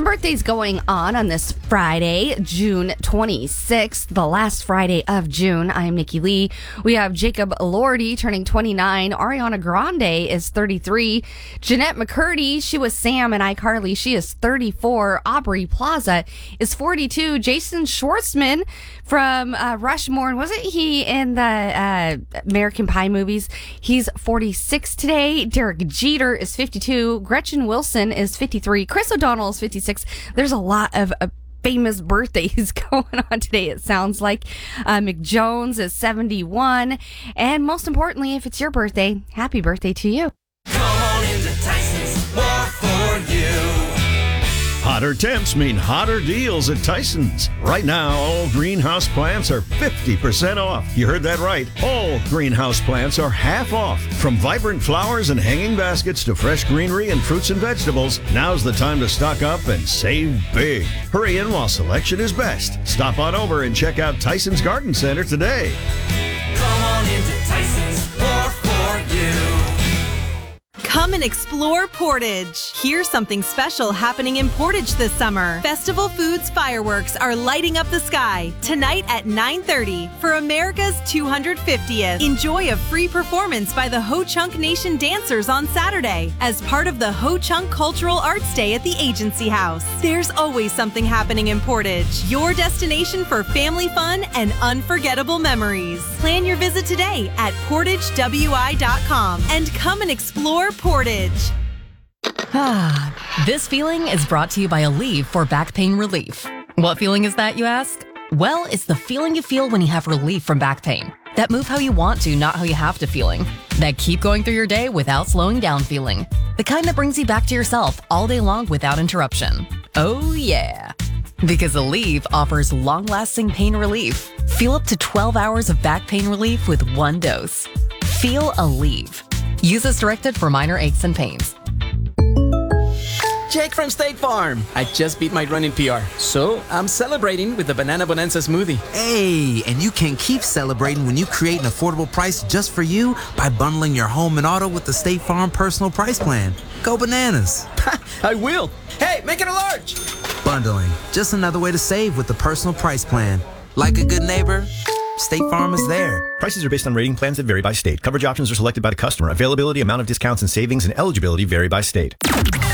birthdays going on this Friday, June 26th, the last Friday of June. I'm Nikki Lee. We have Jacob Elordi turning 29. Ariana Grande is 33. Jeanette McCurdy, she was Sam and iCarly. She is 34. Aubrey Plaza is 42. Jason Schwartzman from Rushmore, wasn't he in the American Pie movies? He's 46 today. Derek Jeter is 52. Gretchen Wilson is 53. Chris O'Donnell is 56. There's a lot of famous birthdays going on today, it sounds like. Mick Jones is 71. And most importantly, if it's your birthday, happy birthday to you. Come on into Tyson's, more for you. Hotter temps mean hotter deals at Tyson's. Right now, all greenhouse plants are 50% off. You heard that right. All greenhouse plants are half off. From vibrant flowers and hanging baskets to fresh greenery and fruits and vegetables, now's the time to stock up and save big. Hurry in while selection is best. Stop on over and check out Tyson's Garden Center today. Come on into Tyson's, more for you. Come and explore Portage. Here's something special happening in Portage this summer. Festival Foods fireworks are lighting up the sky tonight at 9:30 for America's 250th. Enjoy a free performance by the Ho-Chunk Nation dancers on Saturday as part of the Ho-Chunk Cultural Arts Day at the Agency House. There's always something happening in Portage, your destination for family fun and unforgettable memories. Plan your visit today at portagewi.com and come and explore Portage. This feeling is brought to you by Aleve for back pain relief. What feeling is that, you ask? Well, it's the feeling you feel when you have relief from back pain. That move how you want to, not how you have to feeling. That keep going through your day without slowing down feeling. The kind that brings you back to yourself all day long without interruption. Oh yeah. Because Aleve offers long-lasting pain relief. Feel up to 12 hours of back pain relief with one dose. Feel Aleve. Use as directed for minor aches and pains. Jake from State Farm. I just beat my running PR, so I'm celebrating with the Banana Bonanza smoothie. Hey, and you can keep celebrating when you create an affordable price just for you by bundling your home and auto with the State Farm Personal Price Plan. Go bananas. I will. Hey, make it a large. Bundling, just another way to save with the Personal Price Plan. Like a good neighbor, State Farm is there. Prices are based on rating plans that vary by state. Coverage options are selected by the customer. Availability, amount of discounts and savings, and eligibility vary by state.